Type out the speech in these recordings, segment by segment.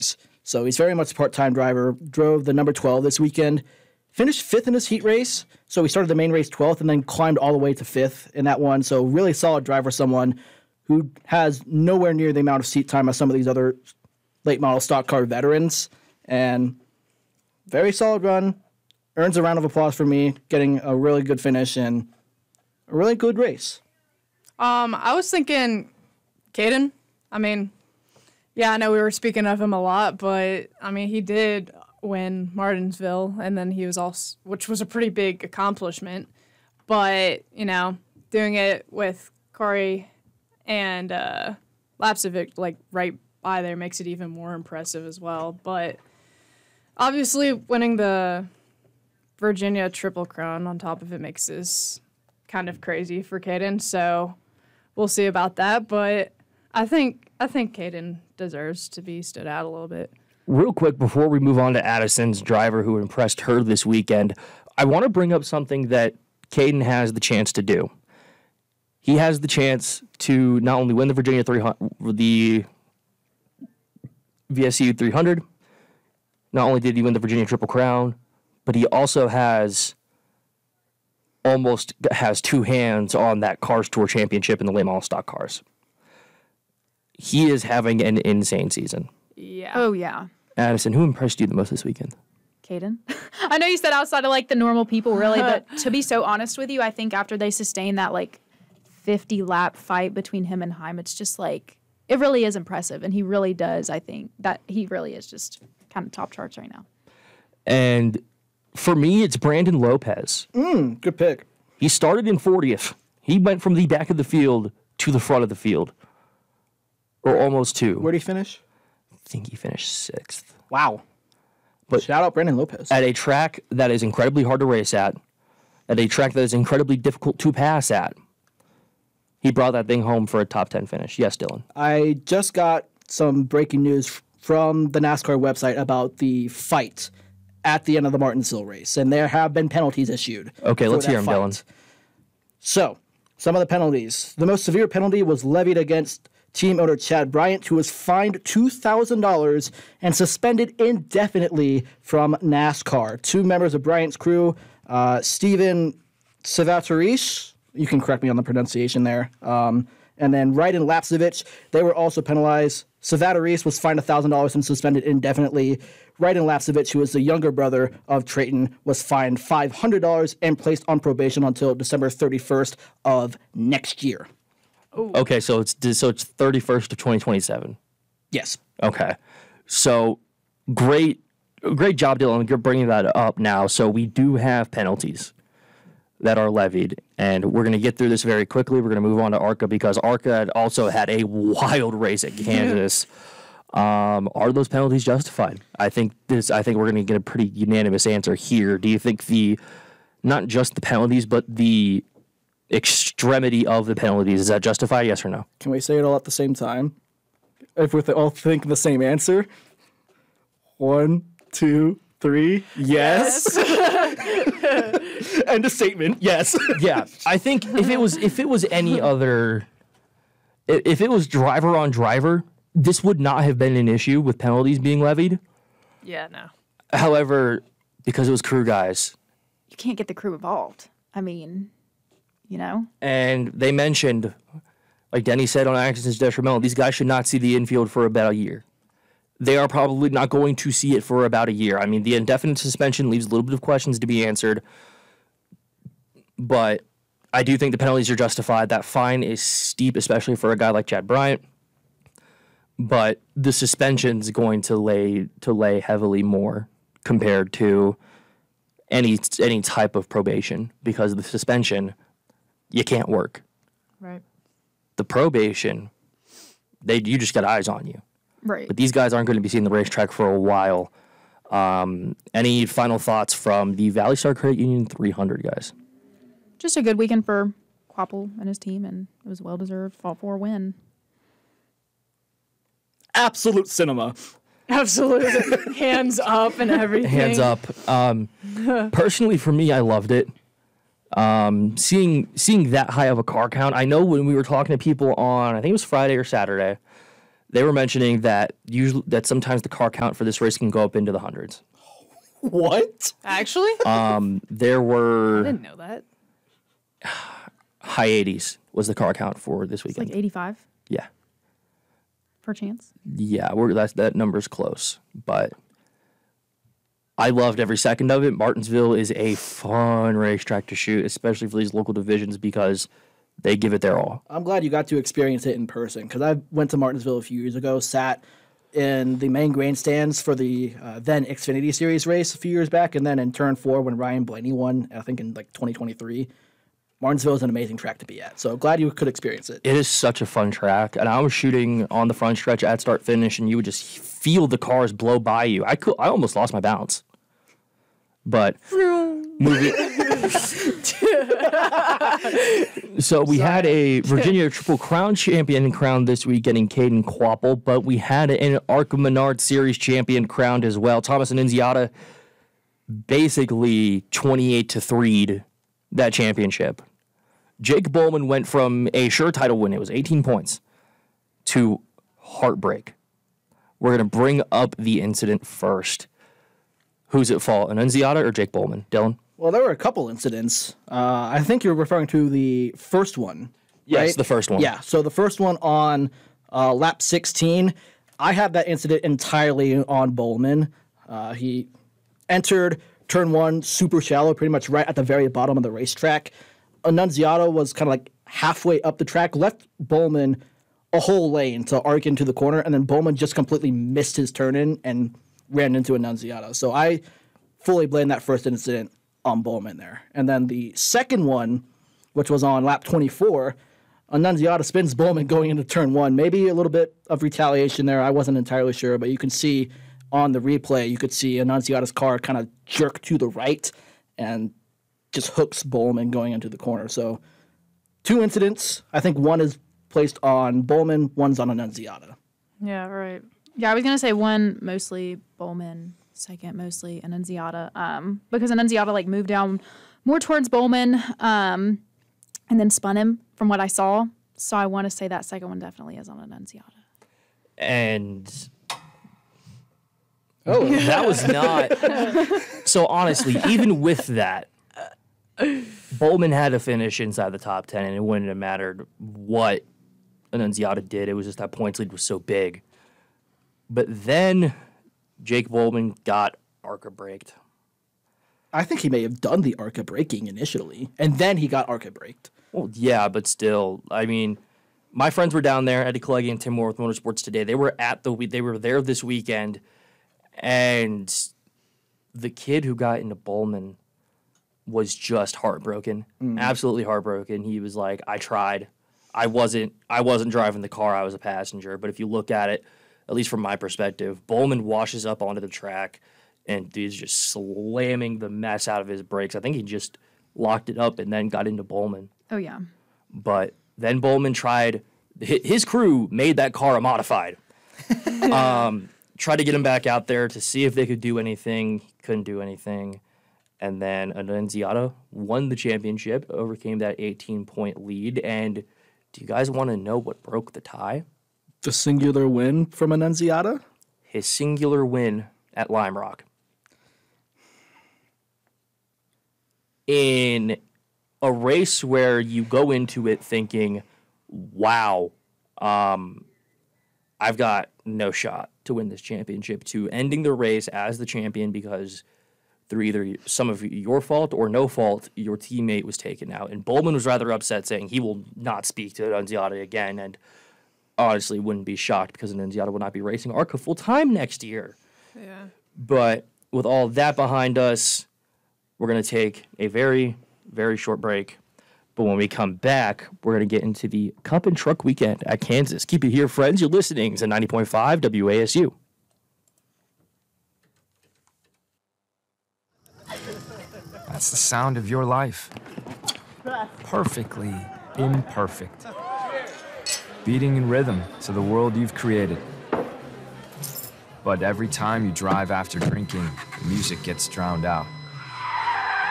So he's very much a part-time driver. Drove the number 12 this weekend. Finished 5th in his heat race. So he started the main race 12th and then climbed all the way to 5th in that one. So really solid driver, someone who has nowhere near the amount of seat time as some of these other late model stock car veterans. And very solid run. Earns a round of applause for me, getting a really good finish and a really good race. I was thinking Caden. I mean, yeah, I know we were speaking of him a lot, but I mean, he did win Martinsville, and then he was also, which was a pretty big accomplishment. But, you know, doing it with Corey and Lapcevic, like, right by there makes it even more impressive as well. But obviously winning the Virginia Triple Crown on top of it makes this kind of crazy for Caden, so we'll see about that. But I think Caden deserves to be stood out a little bit. Real quick, before we move on to Addison's driver who impressed her this weekend, I want to bring up something that Caden has the chance to do. He has the chance to not only win the Virginia 300, the VSU 300, not only did he win the Virginia Triple Crown, but he also almost has two hands on that Cars Tour Championship in the late model stock cars. He is having an insane season. Yeah. Oh, yeah. Addison, who impressed you the most this weekend? Caden. I know you said outside of, like, the normal people, really, but to be so honest with you, I think after they sustained that, like, 50-lap fight between him and Heim, it's just, like, it really is impressive, and he really does, I think, that he really is just kind of top charts right now. And for me, it's Brandon Lopez. Good pick. He started in 40th. He went from the back of the field to the front of the field. Or almost to. Where'd he finish? I think he finished 6th. Wow. But shout out Brandon Lopez. At a track that is incredibly hard to race at a track that is incredibly difficult to pass at, he brought that thing home for a top 10 finish. Yes, Dylan. I just got some breaking news from the NASCAR website about the fight at the end of the Martinsville race, and there have been penalties issued. Okay, let's hear them, fight. Dylan. So, some of the penalties. The most severe penalty was levied against team owner Chad Bryant, who was fined $2,000 and suspended indefinitely from NASCAR. Two members of Bryant's crew, Steven Savatoris, you can correct me on the pronunciation there, and then Wright and Lapcevic, they were also penalized. Savatoris was fined $1,000 and suspended indefinitely. Wright and Lapcevic, who is the younger brother of Trayton, was fined $500 and placed on probation until December 31st of next year. Ooh. Okay, so it's 31st of 2027. Yes. Okay. So great job, Dylan. You're bringing that up now. So we do have penalties that are levied, and we're going to get through this very quickly. We're going to move on to ARCA because ARCA also had a wild race at Kansas. Are those penalties justified? I think we're going to get a pretty unanimous answer here. Do you think not just the penalties, but the extremity of the penalties, is that justified, yes or no? Can we say it all at the same time? If we're all thinking the same answer? 1, 2, 3, yes. End of statement, yes. Yeah, I think if it was any other, if it was driver on driver, this would not have been an issue with penalties being levied. Yeah, no. However, because it was crew guys, you can't get the crew involved. I mean, you know? And they mentioned, like Denny said on Accidents Detrimental, these guys should not see the infield for about a year. They are probably not going to see it for about a year. I mean, the indefinite suspension leaves a little bit of questions to be answered, but I do think the penalties are justified. That fine is steep, especially for a guy like Chad Bryant, but the suspension's going to lay heavily more compared to any type of probation, because the suspension, you can't work. Right. The probation, you just got eyes on you. Right. But these guys aren't going to be seeing the racetrack for a while. Any final thoughts from the Valley Star Credit Union 300, guys? Just a good weekend for Quapple and his team, and it was a well-deserved Fall 4 win. Absolute cinema. Absolutely. Hands up and everything. Hands up. Personally, for me, I loved it. Seeing that high of a car count. I know when we were talking to people on, I think it was Friday or Saturday, They were mentioning that sometimes the car count for this race can go up into the hundreds. What? Actually, There I were didn't know that. high 80s was the car count for this It's weekend. like 85 Yeah. per chance. Yeah, that number's close, but I loved every second of it. Martinsville is a fun racetrack to shoot, especially for these local divisions because they give it their all. I'm glad you got to experience it in person because I went to Martinsville a few years ago, sat in the main grandstands for the then Xfinity Series race a few years back, and then in Turn 4 when Ryan Blaney won, I think in like 2023. Martinsville is an amazing track to be at, so glad you could experience it. It is such a fun track, and I was shooting on the front stretch at start finish, and you would just feel the cars blow by you. I almost lost my balance, but moving. So we had a Virginia Triple Crown champion crowned this week, getting Caden Quapple, but we had an ARCA Menard Series champion crowned as well. Thomas Annunziata basically 28-3'd that championship. Jake Bowman went from a sure title win, it was 18 points, to heartbreak. We're going to bring up the incident first. Who's at fault, Annunziata or Jake Bowman? Dylan? Well, there were a couple incidents. I think you're referring to the first one. Yes, right? the first one. Yeah, so the first one on lap 16, I had that incident entirely on Bowman. He entered turn 1 super shallow, pretty much right at the very bottom of the racetrack. Annunziata was kind of like halfway up the track, left Bowman a whole lane to arc into the corner, and then Bowman just completely missed his turn in and ran into Annunziata. So I fully blame that first incident on Bowman there. And then the second one, which was on lap 24, Annunziata spins Bowman going into turn 1. Maybe a little bit of retaliation there. I wasn't entirely sure, but you can see on the replay, you could see Annunziata's car kind of jerk to the right and just hooks Bowman going into the corner. So 2 incidents. I think one is placed on Bowman, one's on Annunziata. Yeah, right. Yeah, I was gonna say one mostly Bowman, second mostly Annunziata, because Annunziata like moved down more towards Bowman, and then spun him from what I saw. So I want to say that second one definitely is on Annunziata. And that was not. So honestly, even with that, Bowman had to finish inside the top 10, and it wouldn't have mattered what Annunziata did. It was just that points lead was so big. But then Jake Bowman got ARCA braked. I think he may have done the ARCA braking initially, and then he got ARCA braked. Well, yeah, but still, I mean, my friends were down there, Eddie Kalegi and Tim Moore with Motorsports Today. They were there this weekend, and the kid who got into Bowman was just heartbroken, absolutely heartbroken. He was like, "I tried. I wasn't driving the car. I was a passenger." But if you look at it, at least from my perspective, Bowman washes up onto the track, and dude's just slamming the mess out of his brakes. I think he just locked it up and then got into Bowman. Oh yeah. But then Bowman tried. His crew made that car a modified. Tried to get him back out there to see if they could do anything. He couldn't do anything. And then Annunziata won the championship, overcame that 18-point lead. And do you guys want to know what broke the tie? The singular win from Annunziata? His singular win at Lime Rock. In a race where you go into it thinking, wow, I've got no shot to win this championship, to ending the race as the champion because through either some of your fault or no fault, your teammate was taken out. And Bowman was rather upset, saying he will not speak to Annunziata again, and honestly wouldn't be shocked because Annunziata will not be racing ARCA full-time next year. Yeah. But with all that behind us, we're going to take a very, very short break. But when we come back, we're going to get into the Cup and Truck Weekend at Kansas. Keep it here, friends. You're listening to 90.5 WASU. That's the sound of your life. Perfectly imperfect. Beating in rhythm to the world you've created. But every time you drive after drinking, the music gets drowned out.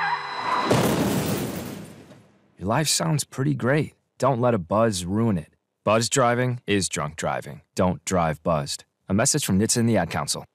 Your life sounds pretty great. Don't let a buzz ruin it. Buzzed driving is drunk driving. Don't drive buzzed. A message from NHTSA and the Ad Council.